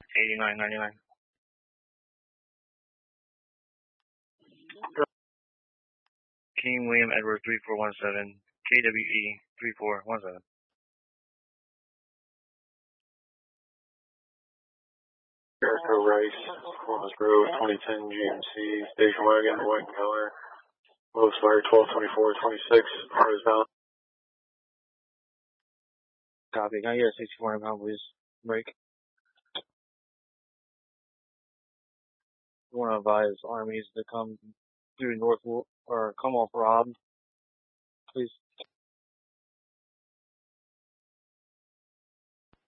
8999. King William Edward 3417. KWE 3417. Jericho Rice, Columbus Road, 2010 GMC, station wagon, white color, lowest fire 122426, cars bound. Copy. Can I get a 6400 pound, please? Break. We want to advise armies to come through Northwood or come off Rob, please.